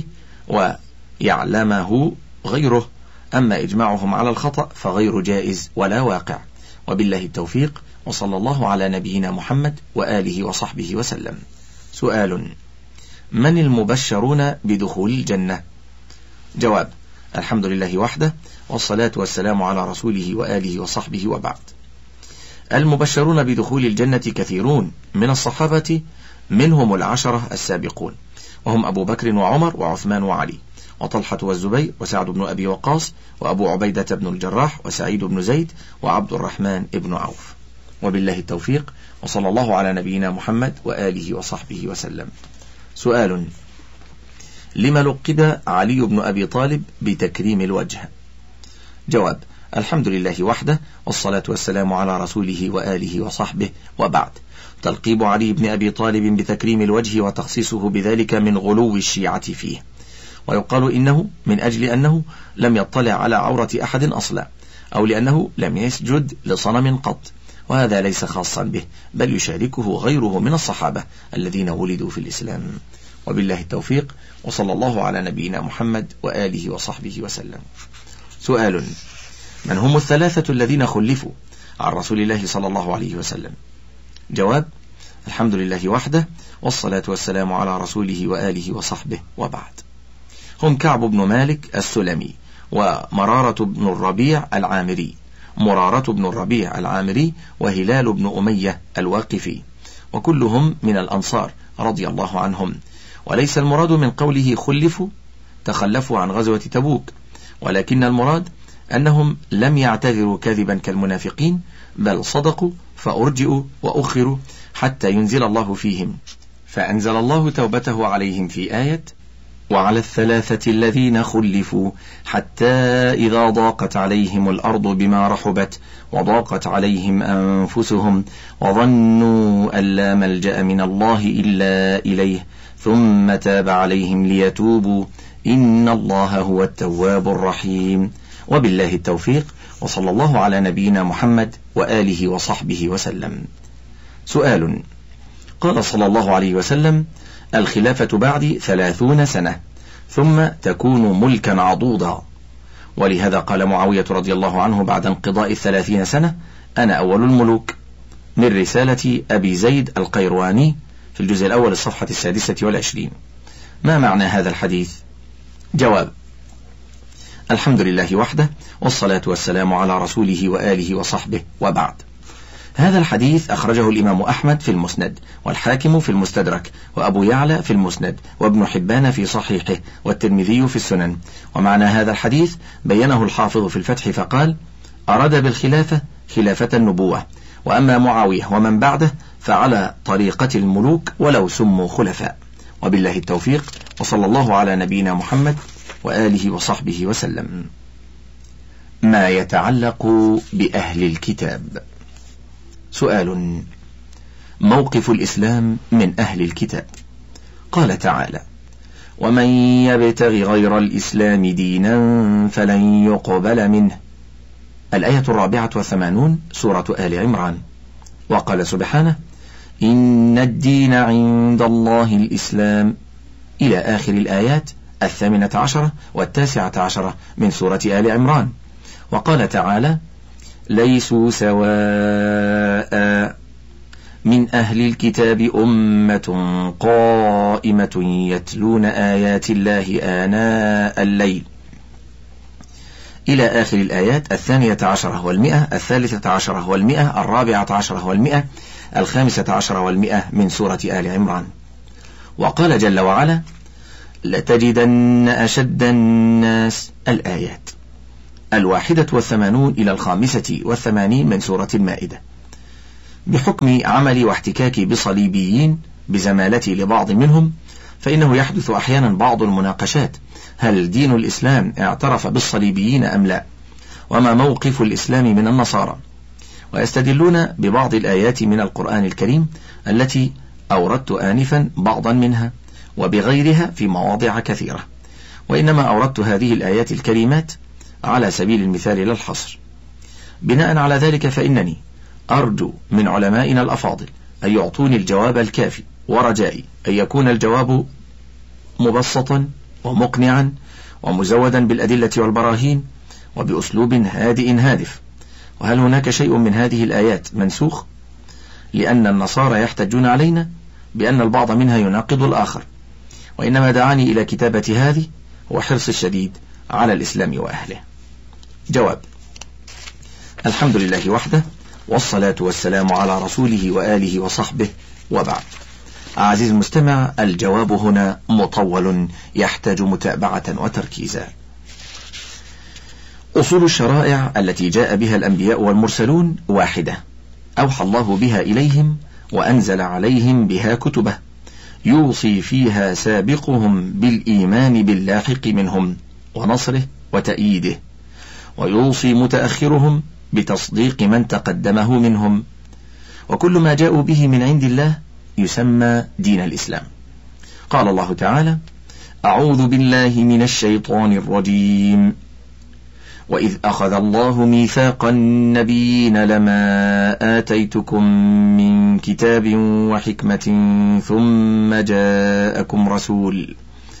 ويعلمه غيره، أما إجماعهم على الخطأ فغير جائز ولا واقع. وبالله التوفيق، وصلى الله على نبينا محمد وآله وصحبه وسلم. سؤال: من المبشرون بدخول الجنة؟ جواب: الحمد لله وحده، والصلاة والسلام على رسوله وآله وصحبه، وبعد. المبشرون بدخول الجنة كثيرون من الصحابة، منهم العشرة السابقون، وهم أبو بكر وعمر وعثمان وعلي وطلحة والزبير وسعد بن أبي وقاص وأبو عبيدة بن الجراح وسعيد بن زيد وعبد الرحمن بن عوف. وبالله التوفيق، وصلى الله على نبينا محمد وآله وصحبه وسلم. سؤال: لما لقب علي بن أبي طالب بتكريم الوجه؟ جواب: الحمد لله وحده، والصلاة والسلام على رسوله وآله وصحبه، وبعد. تلقيب علي بن أبي طالب بتكريم الوجه وتخصيصه بذلك من غلو الشيعة فيه، ويقال إنه من أجل أنه لم يطلع على عورة أحد أصلا، أو لأنه لم يسجد لصنم قط، وهذا ليس خاصا به، بل يشاركه غيره من الصحابة الذين ولدوا في الإسلام. وبالله التوفيق، وصلى الله على نبينا محمد وآله وصحبه وسلم. سؤال: من هم الثلاثة الذين خلفوا عن رسول الله صلى الله عليه وسلم؟ جواب: الحمد لله وحده، والصلاة والسلام على رسوله وآله وصحبه، وبعد. هم كعب بن مالك السلمي، ومرارة بن الربيع العامري، مرارة بن الربيع العامري، وهلال بن أمية الواقفي، وكلهم من الأنصار رضي الله عنهم. وليس المراد من قوله خلفوا تخلفوا عن غزوة تبوك، ولكن المراد أنهم لم يعتذروا كذبا كالمنافقين، بل صدقوا فأرجئوا وأخروا حتى ينزل الله فيهم، فأنزل الله توبته عليهم في آية: وعلى الثلاثة الذين خلفوا حتى إذا ضاقت عليهم الأرض بما رحبت وضاقت عليهم أنفسهم وظنوا أن لا ملجأ من الله إلا إليه ثم تاب عليهم ليتوبوا إن الله هو التواب الرحيم. وبالله التوفيق، وصلى الله على نبينا محمد وآله وصحبه وسلم. سؤال: قال صلى الله عليه وسلم: الخلافة بعدي ثلاثون سنة ثم تكون ملكا عضوضا، ولهذا قال معاوية رضي الله عنه بعد انقضاء الثلاثين سنة: أنا أول الملوك، من رسالة أبي زيد القيرواني في الجزء الأول الصفحة السادسة والعشرين. ما معنى هذا الحديث؟ جواب: الحمد لله وحده، والصلاة والسلام على رسوله وآله وصحبه، وبعد. هذا الحديث أخرجه الإمام أحمد في المسند، والحاكم في المستدرك، وأبو يعلى في المسند، وابن حبان في صحيحه، والترمذي في السنن. ومعنى هذا الحديث بينه الحافظ في الفتح فقال: أراد بالخلافة خلافة النبوة، وأما معاوية ومن بعده فعلى طريقة الملوك ولو سموا خلفاء. وبالله التوفيق، وصلى الله على نبينا محمد وآله وصحبه وسلم. ما يتعلق بأهل الكتاب؟ سؤال: موقف الإسلام من أهل الكتاب؟ قال تعالى: ومن يبتغ غير الإسلام دينا فلن يقبل منه، الآية الرابعة والثمانون، سورة آل عمران. وقال سبحانه: إن الدين عند الله الإسلام، إلى آخر الآيات الثامنة عشرة والتاسعة عشرة من سورة آل عمران. وقال تعالى: ليسوا سواء من أهل الكتاب أمة قائمة يتلون آيات الله آناء الليل، إلى آخر الآيات الثانية عشرة والمئة، الثالثة عشرة والمئة، الرابعة عشرة والمئة، الخامسة عشرة والمئة من سورة آل عمران. وقال جل وعلا: لتجدن أشد الناس، الآيات. الواحدة والثمانون إلى الخامسة والثمانين من سورة المائدة. بحكم عملي واحتكاكي بصليبيين بزمالتي لبعض منهم، فإنه يحدث أحيانا بعض المناقشات: هل دين الإسلام اعترف بالصليبيين أم لا؟ وما موقف الإسلام من النصارى؟ ويستدلون ببعض الآيات من القرآن الكريم التي أوردت آنفا بعضا منها، وبغيرها في مواضع كثيرة، وإنما أوردت هذه الآيات الكريمات على سبيل المثال لا الحصر. بناء على ذلك فإنني أرجو من علمائنا الأفاضل أن يعطوني الجواب الكافي، ورجائي أن يكون الجواب مبسطا ومقنعا ومزودا بالأدلة والبراهين وبأسلوب هادئ هادف. وهل هناك شيء من هذه الآيات منسوخ؟ لأن النصارى يحتجون علينا بأن البعض منها يناقض الآخر، وإنما دعاني إلى كتابة هذه هو حرص الشديد على الإسلام وأهله. جواب: الحمد لله وحده، والصلاة والسلام على رسوله وآله وصحبه، وبعد. عزيز المستمع، الجواب هنا مطول يحتاج متابعة وتركيزا. أصول الشرائع التي جاء بها الأنبياء والمرسلون واحدة، أوحى الله بها إليهم وأنزل عليهم بها كتبه، يوصي فيها سابقهم بالإيمان باللاحق منهم ونصره وتأييده، ويوصي متأخرهم بتصديق من تقدمه منهم، وكل ما جاءوا به من عند الله يسمى دين الإسلام. قال الله تعالى: أعوذ بالله من الشيطان الرجيم: وإذ أخذ الله ميثاق النبيين لما آتيتكم من كتاب وحكمة ثم جاءكم رسول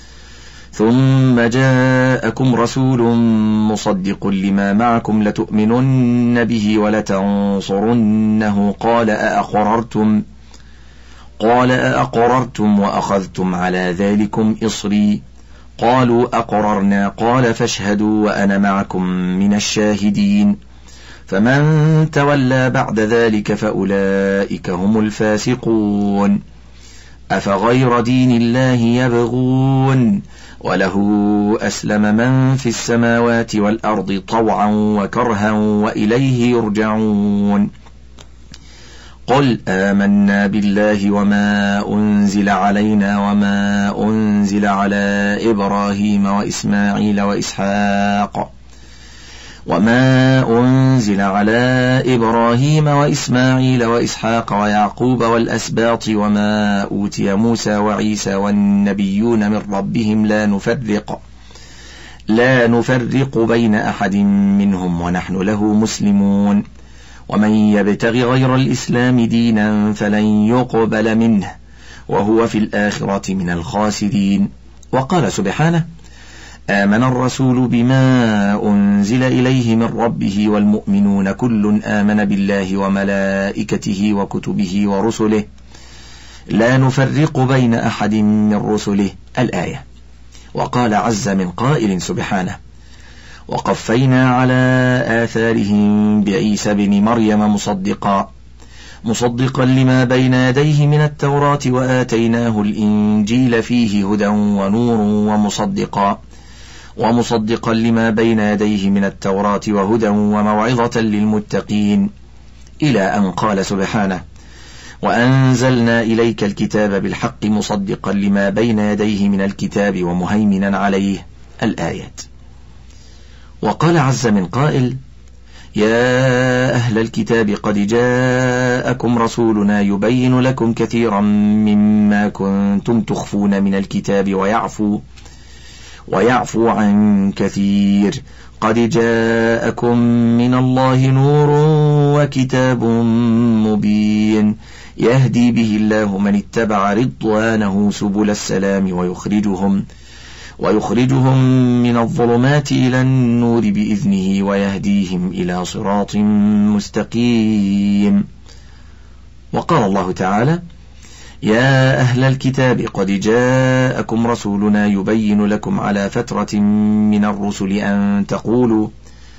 ثم جاءكم رسول مصدق لما معكم لتؤمنن به ولتنصرنه قال أأقررتم قال أأقررتم وأخذتم على ذلكم إصري قالوا أقررنا قال فاشهدوا وأنا معكم من الشاهدين فمن تولى بعد ذلك فأولئك هم الفاسقون أفغير دين الله يبغون وله أسلم من في السماوات والأرض طوعا وكرها وإليه يرجعون قل آمنا بالله وما أنزل علينا وما أنزل على إبراهيم وإسماعيل وإسحاق وما أنزل على إبراهيم وإسماعيل وإسحاق ويعقوب والأسباط وما أوتي موسى وعيسى والنبيون من ربهم لا نفرق لا نفرق بين أحد منهم ونحن له مسلمون ومن يبتغ غير الإسلام دينا فلن يقبل منه وهو في الآخرة من الخاسرين. وقال سبحانه: آمن الرسول بما أنزل إليه من ربه والمؤمنون كل آمن بالله وملائكته وكتبه ورسله لا نفرق بين أحد من رسله، الآية. وقال عز من قائل سبحانه: وقفينا على آثارهم بعيسى بن مريم مصدقا مصدقا لما بين يديه من التوراة وآتيناه الإنجيل فيه هدى ونور ومصدقا ومصدقا لما بين يديه من التوراة وهدى وموعظة للمتقين، إلى أن قال سبحانه: وأنزلنا إليك الكتاب بالحق مصدقا لما بين يديه من الكتاب ومهيمنا عليه، الآيات. وقال عز من قائل: يا أهل الكتاب قد جاءكم رسولنا يبين لكم كثيرا مما كنتم تخفون من الكتاب ويعفو ويعفو عن كثير قد جاءكم من الله نور وكتاب مبين يهدي به الله من اتبع رضوانه سبل السلام ويخرجهم ويخرجهم من الظلمات إلى النور بإذنه ويهديهم إلى صراط مستقيم. وقال الله تعالى: يا أهل الكتاب قد جاءكم رسولنا يبين لكم على فترة من الرسل أن تقولوا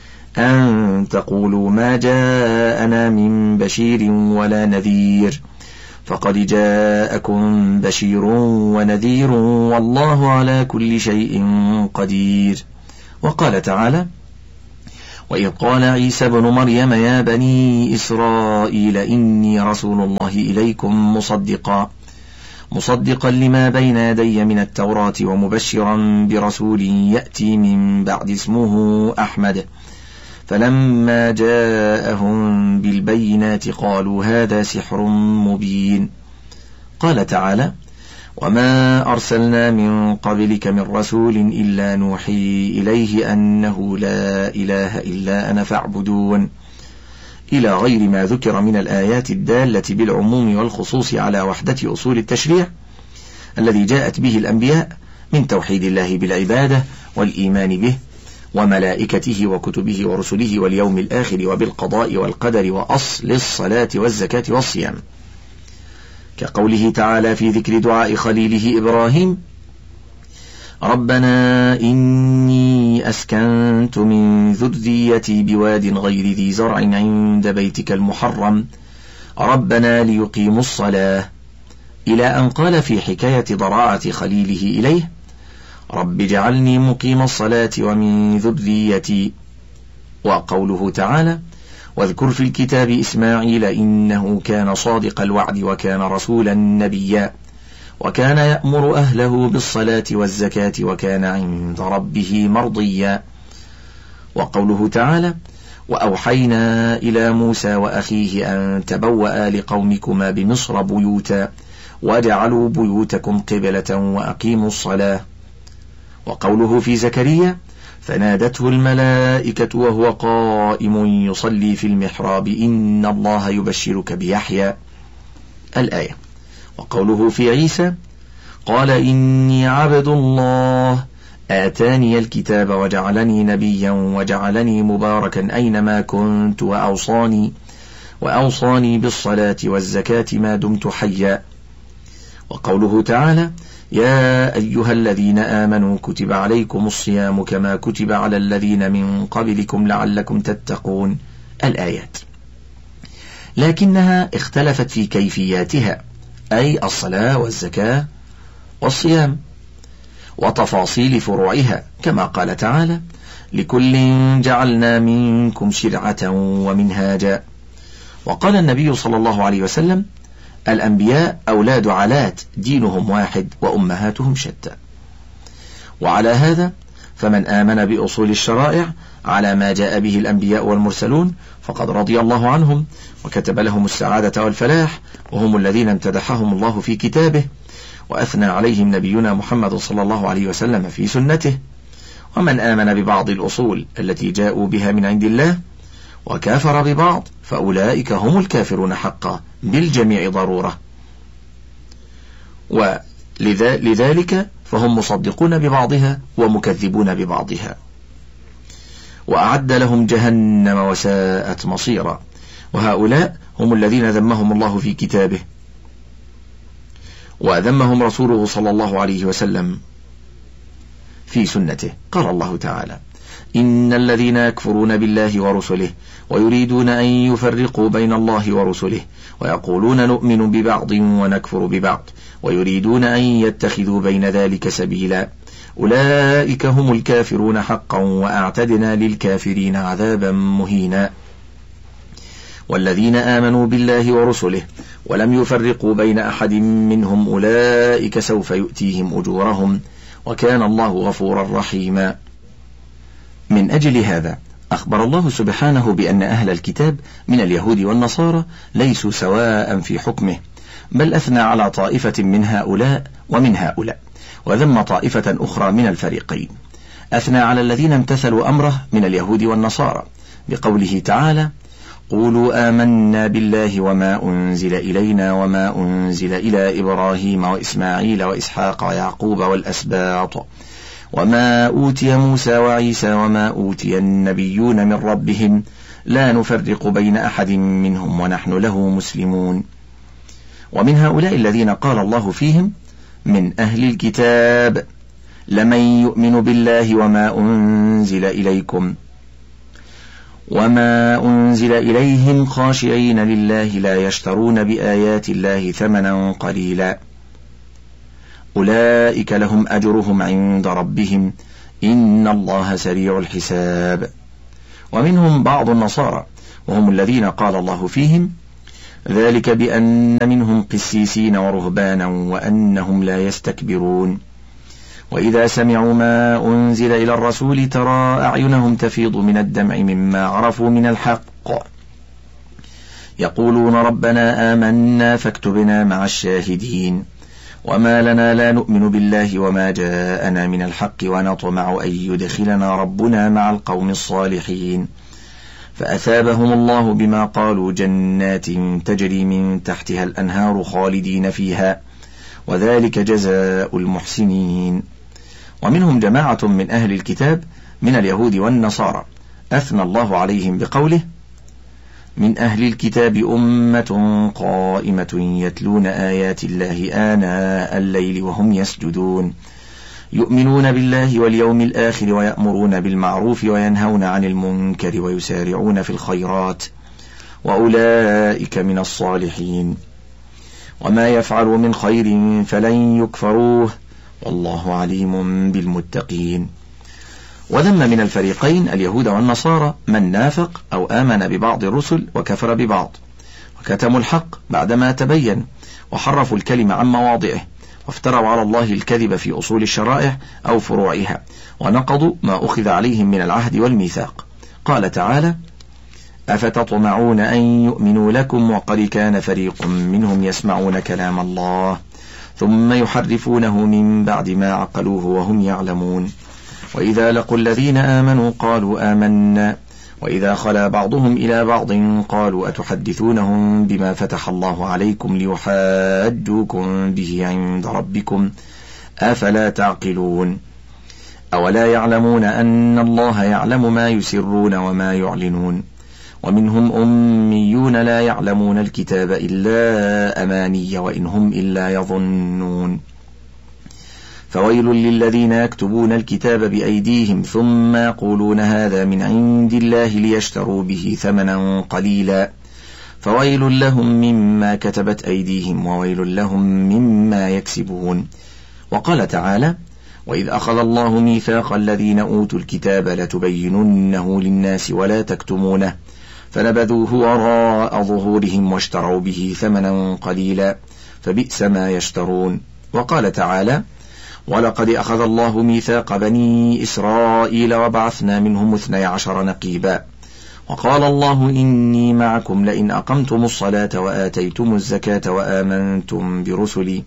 أن تقولوا ما جاءنا من بشير ولا نذير فقد جاءكم بشير ونذير والله على كل شيء قدير. وقال تعالى: وإذ قال عيسى بن مريم يا بني إسرائيل إني رسول الله إليكم مصدقا مصدقا لما بين يدي من التوراة ومبشرا برسول يأتي من بعد اسمه أحمد. فلما جاءهم بالبينات قالوا هذا سحر مبين. قال تعالى وما أرسلنا من قبلك من رسول إلا نوحي إليه أنه لا إله إلا أنا فاعبدون، إلى غير ما ذكر من الآيات الدالة بالعموم والخصوص على وحدة أصول التشريع الذي جاءت به الأنبياء من توحيد الله بالعبادة والإيمان به وملائكته وكتبه ورسله واليوم الآخر وبالقضاء والقدر وأصل الصلاة والزكاة والصيام، كقوله تعالى في ذكر دعاء خليله إبراهيم ربنا إني أسكنت من ذريتي بواد غير ذي زرع عند بيتك المحرم ربنا ليقيموا الصلاة، إلى أن قال في حكاية ضراعة خليله إليه رب اجعلني مقيم الصلاة ومن ذريتي. وقوله تعالى واذكر في الكتاب إسماعيل إنه كان صادق الوعد وكان رسولا نبيا وكان يأمر أهله بالصلاة والزكاة وكان عند ربه مرضيا. وقوله تعالى وأوحينا إلى موسى وأخيه أن تبوأ لقومكما بمصر بيوتا واجعلوا بيوتكم قبلة وأقيموا الصلاة. وقوله في زكريا فنادته الملائكة وهو قائم يصلي في المحراب إن الله يبشرك بيحيى الآية. وقوله في عيسى قال إني عبد الله آتاني الكتاب وجعلني نبيا وجعلني مباركا أينما كنت وأوصاني وأوصاني بالصلاة والزكاة ما دمت حيا. وقوله تعالى يا أيها الذين آمنوا كتب عليكم الصيام كما كتب على الذين من قبلكم لعلكم تتقون الآيات، لكنها اختلفت في كيفياتها أي الصلاة والزكاة والصيام وتفاصيل فروعها، كما قال تعالى لكل جعلنا منكم شرعة ومنهاجا. وقال النبي صلى الله عليه وسلم الأنبياء أولاد علات دينهم واحد وأمهاتهم شتى. وعلى هذا فمن آمن بأصول الشرائع على ما جاء به الأنبياء والمرسلون فقد رضي الله عنهم وكتب لهم السعادة والفلاح، وهم الذين امتدحهم الله في كتابه وأثنى عليهم نبينا محمد صلى الله عليه وسلم في سنته. ومن آمن ببعض الأصول التي جاءوا بها من عند الله وكافر ببعض فأولئك هم الكافرون حقا بالجميع ضرورة، ولذلك فهم مصدقون ببعضها ومكذبون ببعضها. وأعد لهم جهنم وساءت مصيرا، وهؤلاء هم الذين ذمهم الله في كتابه وذمهم رسوله صلى الله عليه وسلم في سنته. قال الله تعالى إن الذين يكفرون بالله ورسله ويريدون أن يفرقوا بين الله ورسله ويقولون نؤمن ببعض ونكفر ببعض ويريدون أن يتخذوا بين ذلك سبيلا أولئك هم الكافرون حقا وأعتدنا للكافرين عذابا مهينا. والذين آمنوا بالله ورسله ولم يفرقوا بين أحد منهم أولئك سوف يؤتيهم أجورهم وكان الله غفورا رحيما. من أجل هذا أخبر الله سبحانه بأن أهل الكتاب من اليهود والنصارى ليسوا سواء في حكمه، بل أثنى على طائفة من هؤلاء ومن هؤلاء وذم طائفة أخرى من الفريقين. أثنى على الذين امتثلوا أمره من اليهود والنصارى بقوله تعالى قولوا آمنا بالله وما أنزل إلينا وما أنزل إلى إبراهيم وإسماعيل وإسحاق ويعقوب والأسباط وما أوتي موسى وعيسى وما أوتي النبيون من ربهم لا نفرق بين أحد منهم ونحن له مسلمون. ومن هؤلاء الذين قال الله فيهم من أهل الكتاب لمن يؤمن بالله وما أنزل إليكم وما أنزل إليهم خاشعين لله لا يشترون بآيات الله ثمنا قليلا أولئك لهم أجرهم عند ربهم إن الله سريع الحساب. ومنهم بعض النصارى وهم الذين قال الله فيهم: ذلك بأن منهم قسيسين ورهبانا وأنهم لا يستكبرون. وإذا سمعوا ما أنزل إلى الرسول ترى أعينهم تفيض من الدمع مما عرفوا من الحق يقولون ربنا آمنا فاكتبنا مع الشاهدين. وما لنا لا نؤمن بالله وما جاءنا من الحق ونطمع أن يدخلنا ربنا مع القوم الصالحين. فأثابهم الله بما قالوا جنات تجري من تحتها الأنهار خالدين فيها وذلك جزاء المحسنين. ومنهم جماعة من أهل الكتاب من اليهود والنصارى أثنى الله عليهم بقوله: من أهل الكتاب أمة قائمة يتلون آيات الله آناء الليل وهم يسجدون يؤمنون بالله واليوم الآخر ويأمرون بالمعروف وينهون عن المنكر ويسارعون في الخيرات وأولئك من الصالحين. وما يفعلوا من خير فلن يكفروه والله عليم بالمتقين. وذم من الفريقين اليهود والنصارى من نافق أو آمن ببعض الرسل وكفر ببعض، وكتموا الحق بعدما تبين، وحرفوا الكلمة عن مواضعه، وافتروا على الله الكذب في أصول الشرائع أو فروعها، ونقضوا ما أخذ عليهم من العهد والميثاق. قال تعالى: أفتطمعون أن يؤمنوا لكم وقد كان فريق منهم يسمعون كلام الله ثم يحرفونه من بعد ما عقلوه وهم يعلمون. وإذا لقوا الذين آمنوا قالوا آمنا وإذا خلا بعضهم إلى بعض قالوا أتحدثونهم بما فتح الله عليكم ليحاجوكم به عند ربكم أفلا تعقلون. أولا يعلمون أن الله يعلم ما يسرون وما يعلنون. ومنهم أميون لا يعلمون الكتاب إلا أماني وإن هم إلا يظنون. فويل للذين يكتبون الكتاب بأيديهم ثم يقولون هذا من عند الله ليشتروا به ثمنا قليلا فويل لهم مما كتبت أيديهم وويل لهم مما يكسبون. وقال تعالى: وإذ أخذ الله ميثاق الذين أوتوا الكتاب لتبيننه للناس ولا تكتمونه فنبذوه وراء ظهورهم واشتروا به ثمنا قليلا فبئس ما يشترون. وقال تعالى: ولقد أخذ الله ميثاق بني إسرائيل وبعثنا منهم اثني عشر نقيبا وقال الله إني معكم لئن أقمتم الصلاة وآتيتم الزكاة وآمنتم برسلي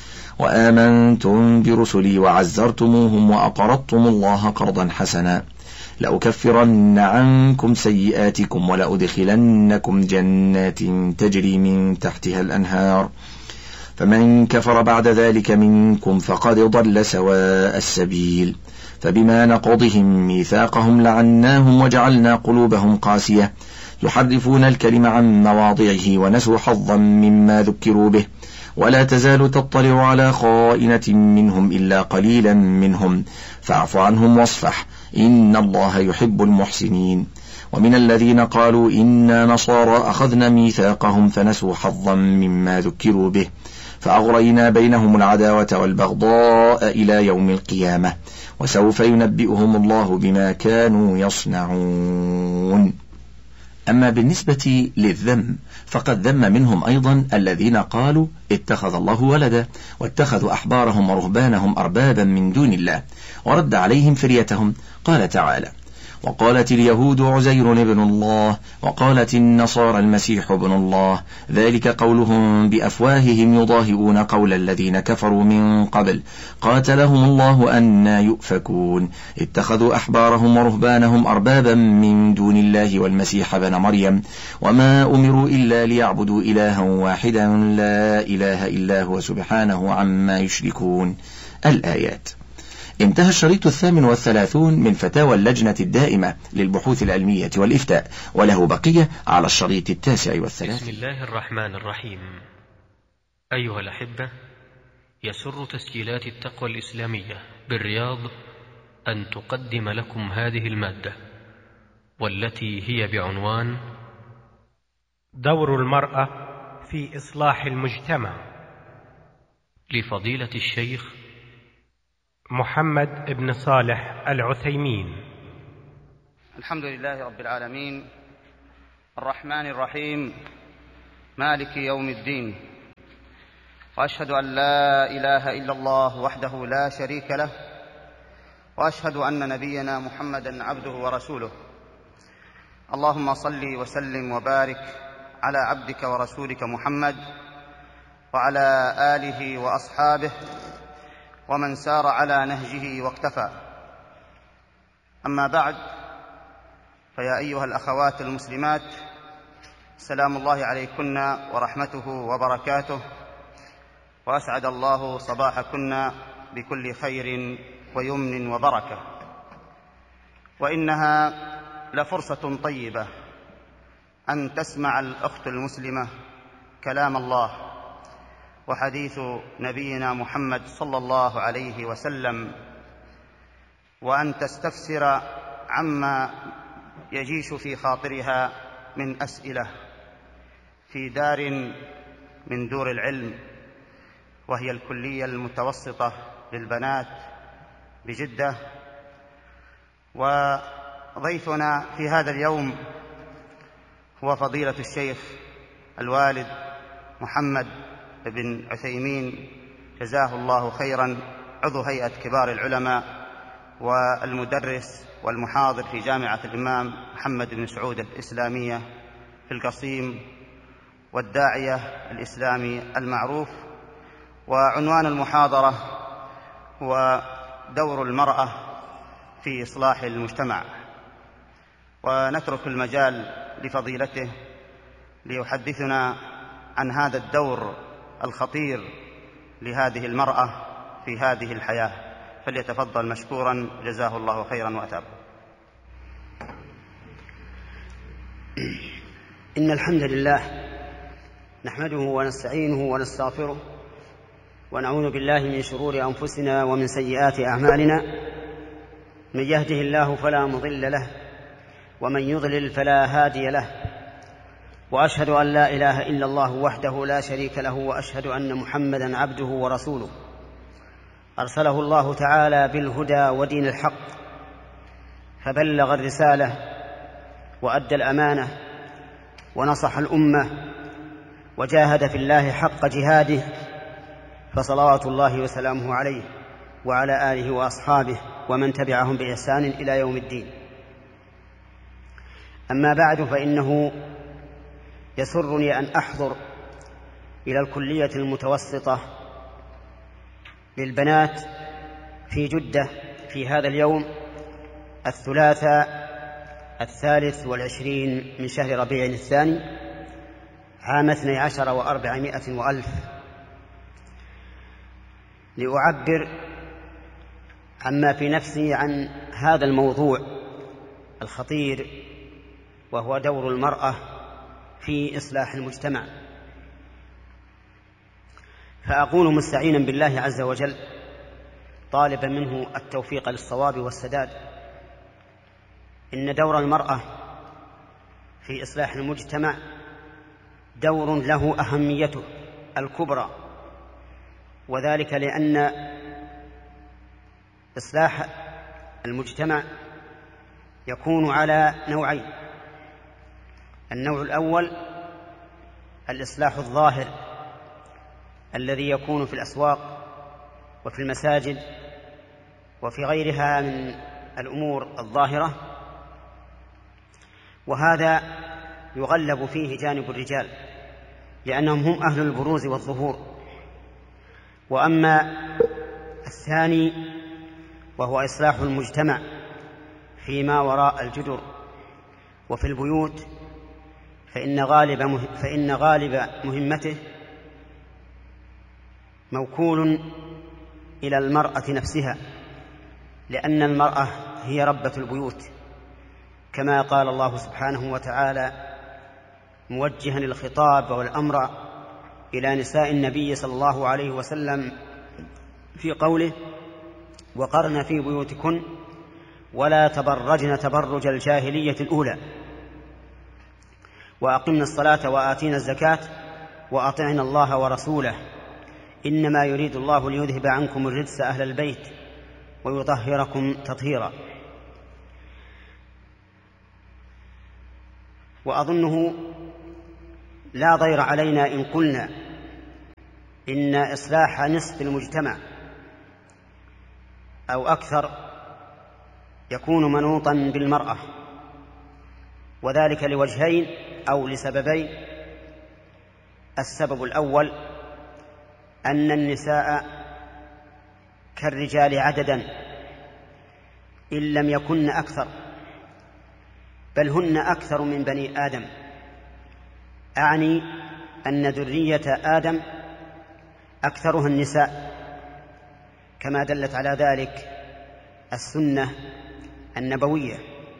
وآمنتم برسلي وعزرتموهم وأقرضتم الله قرضا حسنا لأكفرن عنكم سيئاتكم ولأدخلنكم جنات تجري من تحتها الأنهار فمن كفر بعد ذلك منكم فقد ضل سواء السبيل. فبما نقضهم ميثاقهم لعناهم وجعلنا قلوبهم قاسية يحرفون الكلم عن مواضعه ونسوا حظا مما ذكروا به ولا تزال تطلع على خائنة منهم إلا قليلا منهم فاعف عنهم واصفح إن الله يحب المحسنين. ومن الذين قالوا إنا نصارى أخذنا ميثاقهم فنسوا حظا مما ذكروا به فأغرينا بينهم العداوة والبغضاء إلى يوم القيامة وسوف ينبئهم الله بما كانوا يصنعون. أما بالنسبة للذم فقد ذم منهم أيضا الذين قالوا اتخذ الله ولدا واتخذوا أحبارهم ورهبانهم أربابا من دون الله ورد عليهم فريتهم. قال تعالى: وقالت اليهود عزير ابن الله وقالت النصارى المسيح ابن الله ذلك قولهم بأفواههم يضاهئون قول الذين كفروا من قبل قاتلهم الله أنى يؤفكون اتخذوا أحبارهم ورهبانهم أربابا من دون الله والمسيح ابن مريم وما أمروا إلا ليعبدوا إلها واحدا لا إله إلا هو سبحانه عما يشركون. الآيات. انتهى الشريط الثامن والثلاثون من فتاوى اللجنة الدائمة للبحوث العلمية والإفتاء وله بقية على الشريط التاسع والثلاثين. بسم الله الرحمن الرحيم. أيها الأحبة، يسر تسجيلات التقوى الإسلامية بالرياض أن تقدم لكم هذه المادة والتي هي بعنوان دور المرأة في إصلاح المجتمع لفضيلة الشيخ محمد بن صالح العثيمين الحمد لله رب العالمين، الرحمن الرحيم، مالك يوم الدين، وأشهد أن لا إله إلا الله وحده لا شريك له، وأشهد أن نبينا محمدا عبده ورسوله. اللهم صل وسلم وبارك على عبدك ورسولك محمد وعلى آله وأصحابه ومن سار على نهجه واقتفى. أما بعد، فيا أيها الأخوات المسلمات، سلام الله عليكن ورحمته وبركاته، وأسعد الله صباحكن بكل خير ويمن وبركة. وإنها لفرصة طيبة أن تسمع الأخت المسلمة كلام الله وحديث نبينا محمد صلى الله عليه وسلم، وأن تستفسر عما يجيش في خاطرها من أسئلة في دار من دور العلم، وهي الكلية المتوسطة للبنات بجدة. وضيفنا في هذا اليوم هو فضيلة الشيخ الوالد محمد بن عثيمين، جزاه الله خيرا، عضو هيئة كبار العلماء والمدرس والمحاضر في جامعة الإمام محمد بن سعود الإسلامية في القصيم، والداعية الإسلامي المعروف. وعنوان المحاضرة هو دور المرأة في إصلاح المجتمع. ونترك المجال لفضيلته ليحدثنا عن هذا الدور الخطير لهذه المرأة في هذه الحياة، فليتفضل مشكورا، جزاه الله خيرا وأثاب. إن الحمد لله نحمده ونستعينه ونستغفره، ونعوذ بالله من شرور أنفسنا ومن سيئات أعمالنا. من يهده الله فلا مضل له، ومن يضلل فلا هادي له، وأشهد أن لا إله إلا الله وحده لا شريك له، وأشهد أن محمدا عبده ورسوله، أرسله الله تعالى بالهدى ودين الحق، فبلغ الرسالة وأدى الأمانة ونصح الأمة وجاهد في الله حق جهاده، فصلوات الله وسلامه عليه وعلى آله وأصحابه ومن تبعهم بإحسان إلى يوم الدين. أما بعد، فإنه يسرني أن أحضر إلى الكلية المتوسطة للبنات في جدة في هذا اليوم الثلاثاء الثالث والعشرين من شهر ربيع الثاني عام اثني عشر وأربعمائة وألف، لأعبر عما في نفسي عن هذا الموضوع الخطير، وهو دور المرأة في إصلاح المجتمع. فأقول مستعينا بالله عز وجل، طالبا منه التوفيق للصواب والسداد، إن دور المرأة في إصلاح المجتمع دور له أهميته الكبرى، وذلك لأن إصلاح المجتمع يكون على نوعين. النوع الأول الإصلاح الظاهر الذي يكون في الأسواق وفي المساجد وفي غيرها من الأمور الظاهرة، وهذا يغلب فيه جانب الرجال لأنهم هم أهل البروز والظهور. وأما الثاني وهو إصلاح المجتمع فيما وراء الجدر وفي البيوت، فإن غالب, مه... فإن غالب مهمته موكول إلى المرأة نفسها، لأن المرأة هي ربة البيوت، كما قال الله سبحانه وتعالى موجها الخطاب والأمر إلى نساء النبي صلى الله عليه وسلم في قوله: وقرن في بيوتكن ولا تبرجن تبرج الجاهلية الأولى وأقمنا الصلاة وآتينا الزكاة وأطعنا الله ورسوله إنما يريد الله ليذهب عنكم الرجس أهل البيت ويطهركم تطهيرا. وأظنه لا ضير علينا إن قلنا إن إصلاح نصف المجتمع أو أكثر يكون منوطا بالمرأة، وذلك لوجهين أو لسببين. السبب الأول أن النساء كالرجال عددا إن لم يكن أكثر، بل هن أكثر من بني آدم، أعني أن ذرية آدم أكثرها النساء، كما دلت على ذلك السنة النبوية،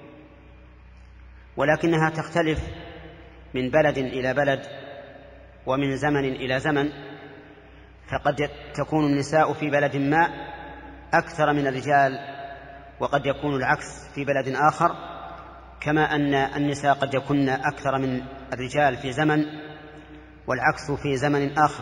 ولكنها تختلف من بلد إلى بلد ومن زمن إلى زمن، فقد تكون النساء في بلد ما أكثر من الرجال، وقد يكون العكس في بلد آخر، كما أن النساء قد يكون أكثر من الرجال في زمن والعكس في زمن آخر.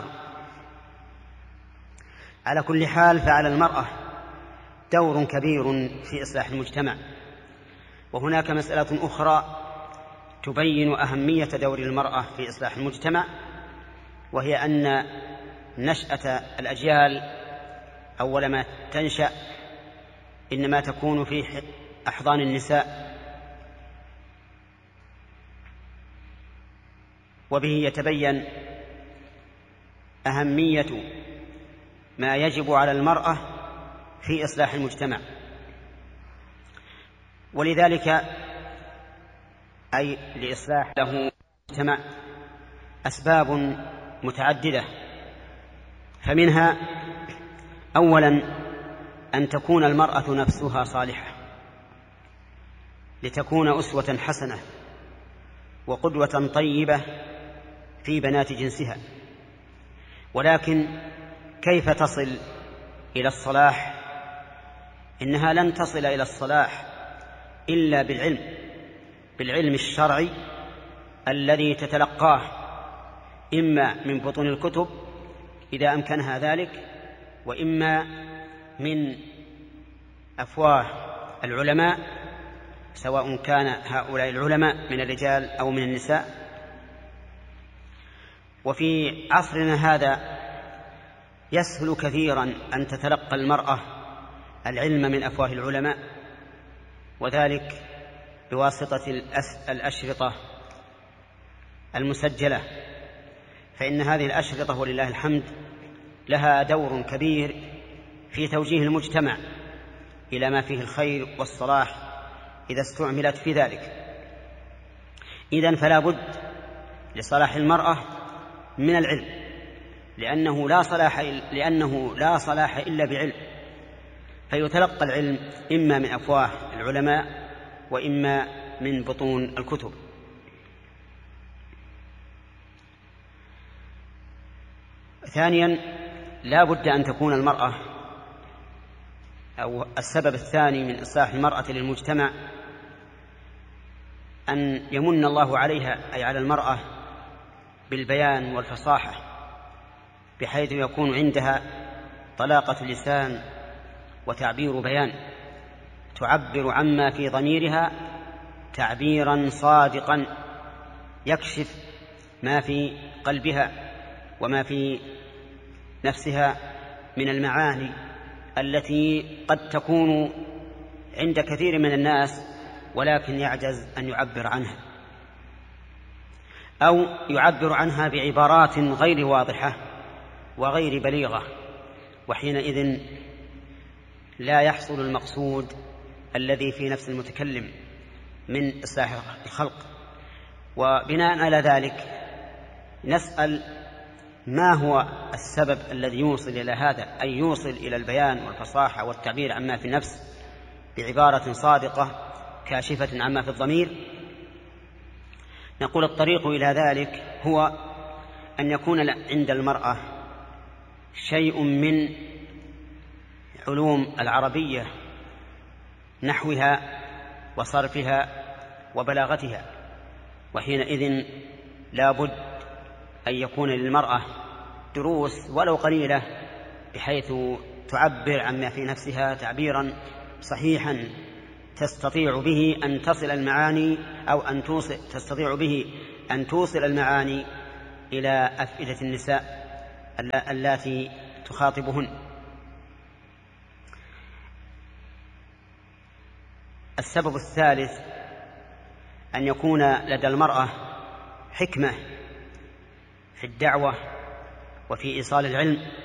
على كل حال، فعلى المرأة دور كبير في إصلاح المجتمع. وهناك مسألة أخرى تبين أهمية دور المرأة في إصلاح المجتمع، وهي أن نشأة الأجيال أول ما تنشأ إنما تكون في أحضان النساء، وبه يتبين أهمية ما يجب على المرأة في إصلاح المجتمع. ولذلك أي لإصلاح له المجتمع أسباب متعددة، فمنها أولا أن تكون المرأة نفسها صالحة لتكون أسوة حسنة وقدوة طيبة في بنات جنسها. ولكن كيف تصل إلى الصلاح؟ إنها لن تصل إلى الصلاح إلا بالعلم، بالعلم الشرعي الذي تتلقاه إما من بطون الكتب إذا أمكنها ذلك، وإما من أفواه العلماء، سواء كان هؤلاء العلماء من الرجال أو من النساء. وفي عصرنا هذا يسهل كثيرا أن تتلقى المرأة العلم من أفواه العلماء، وذلك بواسطة الأشرطة المسجلة، فإن هذه الأشرطة ولله الحمد لها دور كبير في توجيه المجتمع إلى ما فيه الخير والصلاح إذا استعملت في ذلك. إذن فلا بد لصلاح المرأة من العلم، لأنه لا صلاح لأنه لا صلاح إلا بعلم، فيتلقى العلم إما من أفواه العلماء وإما من بطون الكتب. ثانيا لا بد أن تكون المرأة، أو السبب الثاني من إصلاح المرأة للمجتمع، أن يمن الله عليها أي على المرأة بالبيان والفصاحة، بحيث يكون عندها طلاقة لسان وتعبير بيان، تعبر عما في ضميرها تعبيرا صادقا يكشف ما في قلبها وما في نفسها من المعاني التي قد تكون عند كثير من الناس ولكن يعجز أن يعبر عنها، أو يعبر عنها بعبارات غير واضحة وغير بليغة، وحينئذ لا يحصل المقصود الذي في نفس المتكلم من إصلاح الخلق. وبناء على ذلك نسأل ما هو السبب الذي يوصل إلى هذا، أي يوصل إلى البيان والفصاحة والتعبير عما في النفس بعبارة صادقة كاشفة عما في الضمير؟ نقول الطريق إلى ذلك هو أن يكون عند المرأة شيء من علوم العربية، نحوها وصرفها وبلاغتها، وحينئذ لا بد أن يكون للمرأة دروس ولو قليلة بحيث تعبر عما في نفسها تعبيرا صحيحا تستطيع به أن تصل المعاني أو أن توصل تستطيع به أن توصل المعاني إلى أفئدة النساء اللاتي تخاطبهن. السبب الثالث أن يكون لدى المرأة حكمة في الدعوة وفي إيصال العلم،